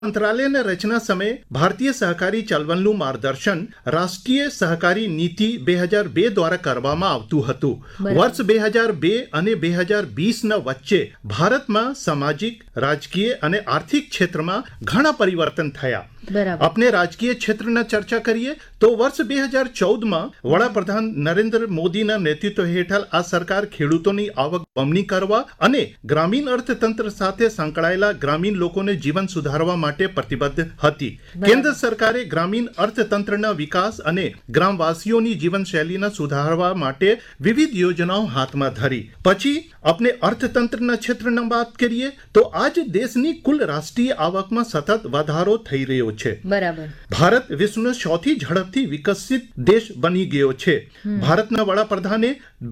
મંત્રાલયના રચના સમયે ભારતીય સહકારી ચળવળનું માર્ગદર્શન રાષ્ટ્રીય સહકારી નીતિ 2002 દ્વારા કરવામાં આવતું હતું. વર્ષ 2002 અને 2020ના વચ્ચે ભારતમાં સામાજિક, રાજકીય અને આર્થિક ક્ષેત્રમાં ઘણા પરિવર્તન થયા. આપણે રાજકીય ક્ષેત્રના ચર્ચા કરીએ તો વર્ષ 2014માં વડાપ્રધાન નરેન્દ્ર મોદીના નેતૃત્વ હેઠળ આ સરકાર ખેડૂતોની આવક બમણી કરવા અને ગ્રામીણ અર્થતંત્ર સાથે સંકળાયેલા ગ્રામીણ લોકોને જીવન સુધારવા માટે પ્રતિબદ્ધ હતી. કેન્દ્ર સરકારે ગ્રામીણ અર્થતંત્રના વિકાસ અને ગ્રામવાસીઓની જીવનશૈલીના સુધારવા માટે વિવિધ યોજનાઓ હાથમાં ધરી. પછી આપણે અર્થતંત્રના ક્ષેત્રના વાત કરીએ તો આજ દેશની કુલ રાષ્ટ્રીય આવકમાં સતત વધારો થઈ રહ્યો છે. બરાબર. ભારત વિશ્વનો સૌથી ઝડપથી વિકસિત દેશ બની ગયો છે. ભારતના વડાપ્રધાને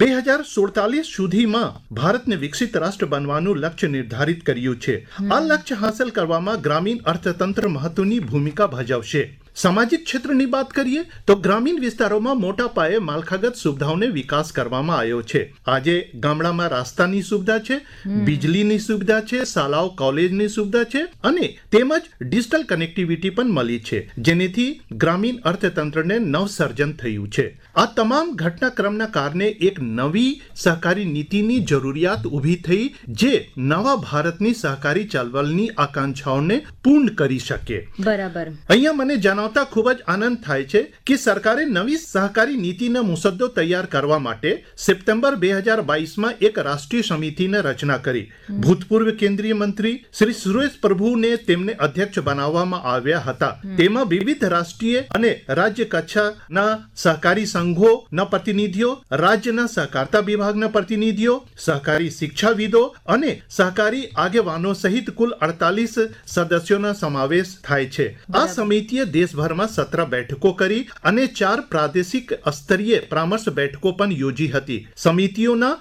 2047 સુધીમાં ભારતને વિકસિત રાષ્ટ્ર બનવાનું લક્ષ્ય નિર્ધારિત કર્યું છે. આ લક્ષ્ય હાંસલ કરવામાં ગ્રામીણ અર્થતંત્ર મહત્વની ભૂમિકા ભજવશે. સામાજિક ક્ષેત્રની વાત કરીએ તો ગ્રામીણ વિસ્તારોમાં મોટા પાયે માળખાગત સુવિધાઓને વિકાસ કરવામાં આવ્યો છે. આજે ગામડામાં રસ્તાની સુવિધા છે, વીજળીની સુવિધા છે, શાળાઓ કોલેજની સુવિધા છે અને તેમજ ડિજિટલ કનેક્ટિવિટી પણ મળી છે, જેનેથી ગ્રામીણ અર્થતંત્રને નવસર્જન થયું છે. આ તમામ ઘટનાક્રમના કારણે એક નવી સહકારી નીતિની જરૂરિયાત ઊભી થઈ જે નવા ભારતની સહકારી ચળવળની આકાંક્ષાઓને પૂર્ણ કરી શકે. બરાબર. અહીંયા મને જણાવતા ખૂબ જ આનંદ થાય છે કે સરકારે નવી સહકારી નીતિનો મુસદ્દો તૈયાર કરવા માટે સપ્ટેમ્બર 2022માં એક રાષ્ટ્રીય સમિતિની રચના કરી. ભૂતપૂર્વ કેન્દ્રીય મંત્રી શ્રી સુરેશ પ્રભુને તેમને અધ્યક્ષ બનાવવામાં આવ્યા હતા. તેમાં વિવિધ રાષ્ટ્રીય અને રાજ્ય કક્ષાના સહકારી સંઘોના પ્રતિનિધિઓ, રાજ્યના સહકારતા વિભાગના પ્રતિનિધિઓ, સહકારી શિક્ષાવિદો અને સહકારી આગેવાનો સહિત કુલ 48 સદસ્યોનો સમાવેશ થાય છે. આ સમિતિએ દેશભરમાં 17 બેઠકો કરી અને 4 પ્રાદેશિક સ્તરીય પરામર્શ બેઠકો પણ યોજી હતી. સમિતિઓના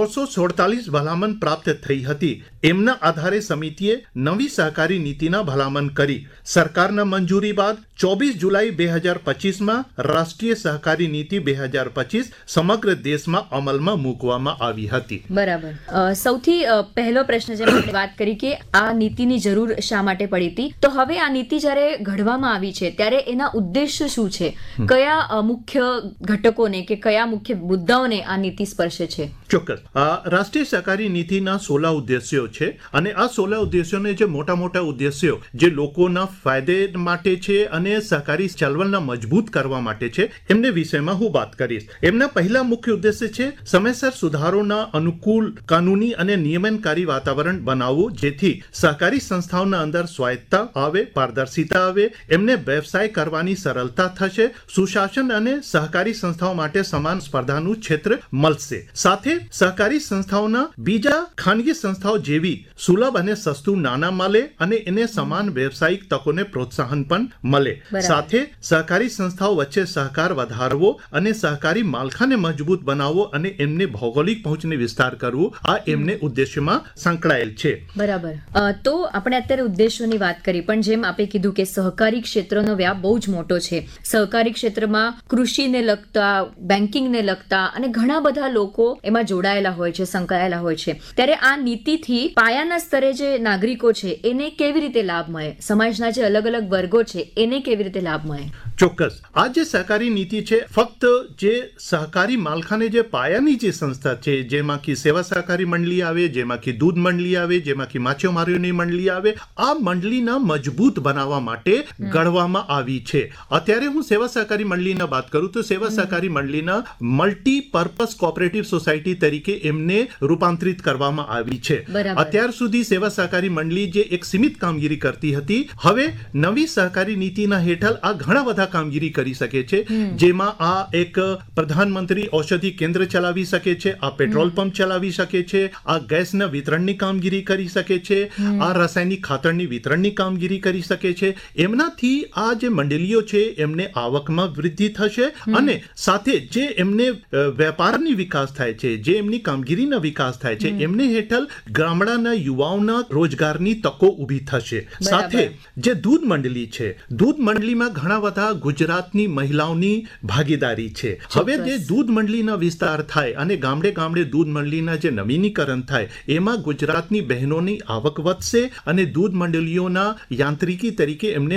647 ભલામણ પ્રાપ્ત થઈ હતી. એમના આધારે સમિતિએ નવી સહકારી નીતિના ભલામણ કરી. સરકારના મંજૂરી બાદ 24 જુલાઈ 2025માં રાષ્ટ્રીય સહકારી નીતિ 2025 સમગ્ર દેશમાં અમલમાં મૂકવામાં આવી હતી. બરાબર. સૌથી પહેલો પ્રશ્ન જેમ આપણે વાત કરી કે આ નીતિની જરૂર શા માટે પડી હતી, તો હવે આ નીતિ જ્યારે ઘડવામાં આવી છે ત્યારે એના ઉદ્દેશ્ય શું છે, કયા મુખ્ય ઘટકોને કે કયા મુખ્ય મુદ્દાઓને આ નીતિ સ્પર્શે છે? ચોક્કસ. રાષ્ટ્રીય સહકારી નીતિના 16 ઉદ્દેશ્યો છે અને આ 16 ઉદ્દેશ્યોને જે મોટા મોટા ઉદ્દેશ્યો જે લોકોના ફાયદે માટે છે અને સહકારી ચળવળને મજબૂત કરવા માટે છે એમને વિષયમાં હું વાત કરીશ. એમના પહેલા મુખ્ય ઉદ્દેશ્ય છે સમયસર સુધારોના અનુકૂળ કાનૂની અને નિયમનકારી વાતાવરણ બનાવવું, જેથી સહકારી સંસ્થાઓના અંદર સ્વાયત્તતા આવે, પારદર્શિતા આવે, એમને વ્યવસાય કરવાની સરળતા થશે, સુશાસન અને સહકારી સંસ્થાઓ માટે સમાન સ્પર્ધાનું ક્ષેત્ર મળશે. સાથે સહકારી સંસ્થાઓના બીજા ખાનગી સંસ્થાઓ જેવી સુલભ અને સસ્તું નાણાં મળે અને એને સમાન વ્યવસાયિક તકોને પ્રોત્સાહન પણ મળે. સાથે સહકારી સંસ્થાઓ વચ્ચે સહકાર વધારવો અને સહકારી માળખાને મજબૂત બનાવવો અને એમને ભૌગોલિક પહોંચને વિસ્તાર કરવું, આ એમને ઉદ્દેશ્યમાં સંકળાયેલ છે. બરાબર. તો આપણે અત્યારે ઉદ્દેશોની વાત કરી, પણ જેમ આપણે કીધું કે સહકારી ક્ષેત્રનો વ્યાપ બહુ જ મોટો છે. સહકારી ક્ષેત્રમાં કૃષિને લગતા, બેન્કિંગને લગતા અને ઘણા બધા લોકો એમાં જોડાયેલા હોય છે, સંકળાયેલા હોય છે. ત્યારે આ નીતિથી પાયાના સ્તરે જે નાગરિકો છે એને કેવી રીતે લાભ મળે, સમાજના જે અલગ અલગ વર્ગો છે એને કેવી રીતે લાભ મળે? ચોક્કસ. આ જે સહકારી નીતિ છે ફક્ત જે સહકારી માળખાને જે પાયાની જે સંસ્થા છે, જેમાં કે સેવા સહકારી મંડળી આવે, જેમાં કે દૂધ મંડળી આવે, જેમાં કે માછીમારીઓની મંડળી આવે, આ મંડળીના મજબૂત બનાવવા માટે ઘડવામાં આવી છે. અત્યારે હું સેવા સહકારી મંડળીના વાત કરું તો સેવા સહકારી મંડળીના મલ્ટીપર્પઝ કોઓપરેટિવ સોસાયટી તરીકે એમને રૂપાંતરિત કરવામાં આવી છે. અત્યાર સુધી સેવા સહકારી મંડળી જે એક સીમિત કામગીરી કરતી હતી, હવે નવી સહકારી નીતિના હેઠળ આ ઘણા બધા કામગીરી કરી શકે છે, જેમાં આ એક પ્રધાનમંત્રી ઔષધિ કેન્દ્ર ચલાવી શકે છે, આ પેટ્રોલ પંપ ચલાવી શકે છે, આ ગેસના વિતરણની કામગીરી કરી શકે છે, આ રાસાયણિક ખાતરની વિતરણની કામગીરી કરી શકે છે. એમનાથી આ જે મંડળીઓ છે એમને આવકમાં વૃદ્ધિ થશે અને સાથે જે એમને વેપારની વિકાસ થાય છે, જે એમની કામગીરીના વિકાસ થાય છે, એમને હેઠળ ગામડાના યુવાઓના રોજગારની તકો ઊભી થશે. સાથે જે દૂધ મંડળી છે, દૂધ મંડળીમાં ઘણા બધા એમાં ગુજરાતની મહિલાઓની ભાગીદારી છે. હવે જે દૂધ મંડળીના વિસ્તાર થાય અને ગામડે ગામડે દૂધ મંડળીના જે નવીનીકરણ થાય એમાં ગુજરાતની બહેનોની આવક વધશે અને દૂધ મંડળીઓના યાંત્રિકી તરીકે એમને